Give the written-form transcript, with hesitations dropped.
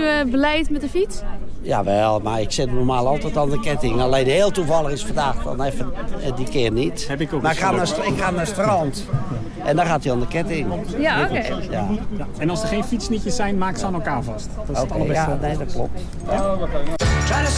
nieuwe beleid met de fiets? Jawel, maar ik zit normaal altijd aan de ketting. Alleen heel toevallig is vandaag dan even die keer niet. Heb ik ook maar ik ga naar het strand. En dan gaat hij aan de ketting. Ja, oké. Ja. Ja. En als er geen fietsnietjes zijn, maak ze aan elkaar vast. Dat is het allerbeste. Ja, nee, dat klopt. Ja.